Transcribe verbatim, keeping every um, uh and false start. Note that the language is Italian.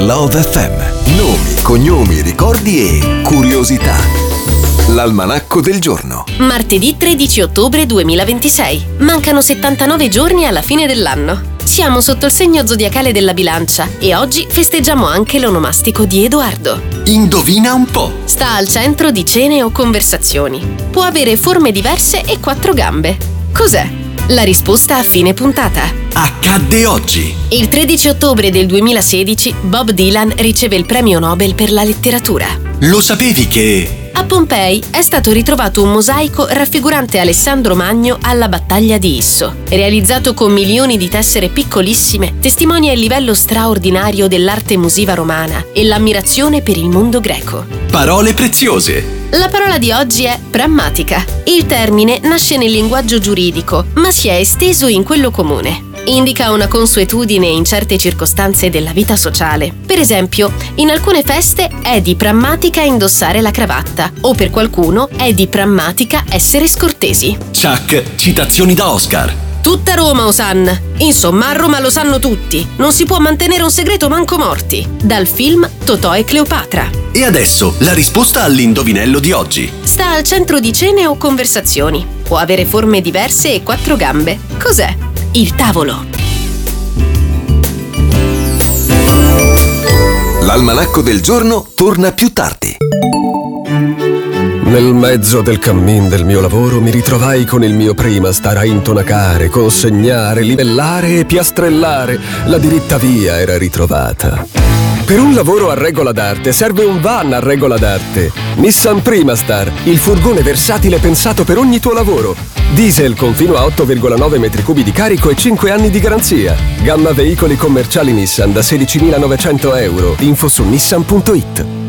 Love F M. Nomi, cognomi, ricordi e curiosità. L'almanacco del giorno. Martedì tredici ottobre duemilaventisei. Mancano settantanove giorni alla fine dell'anno. Siamo sotto il segno zodiacale della Bilancia e oggi festeggiamo anche l'onomastico di Edoardo. Indovina un po'. Sta al centro di cene o conversazioni. Può avere forme diverse e quattro gambe. Cos'è? La risposta a fine puntata. Accadde oggi. Il tredici ottobre del duemilasedici Bob Dylan riceve il premio Nobel per la letteratura. Lo sapevi che... A Pompei è stato ritrovato un mosaico raffigurante Alessandro Magno alla battaglia di Isso. Realizzato con milioni di tessere piccolissime, testimonia il livello straordinario dell'arte musiva romana e l'ammirazione per il mondo greco. Parole preziose. La parola di oggi è prammatica. Il termine nasce nel linguaggio giuridico, ma si è esteso in quello comune. Indica una consuetudine in certe circostanze della vita sociale. Per esempio, in alcune feste è di prammatica indossare la cravatta, o per qualcuno è di prammatica essere scortesi. Chuck, citazioni da Oscar. Tutta Roma, Osanna. Insomma, a Roma lo sanno tutti. Non si può mantenere un segreto manco morti. Dal film Totò e Cleopatra. E adesso la risposta all'indovinello di oggi. Sta al centro di cene o conversazioni. Può avere forme diverse e quattro gambe. Cos'è? Il tavolo. L'almanacco del giorno torna più tardi. Nel mezzo del cammin del mio lavoro mi ritrovai con il mio prima star a intonacare, consegnare, livellare e piastrellare. La diritta via era ritrovata. Per un lavoro a regola d'arte serve un van a regola d'arte. Nissan Primastar, il furgone versatile pensato per ogni tuo lavoro. Diesel con fino a otto virgola nove metri cubi di carico e cinque anni di garanzia. Gamma veicoli commerciali Nissan da sedicimilanovecento euro. Info su nissan punto it.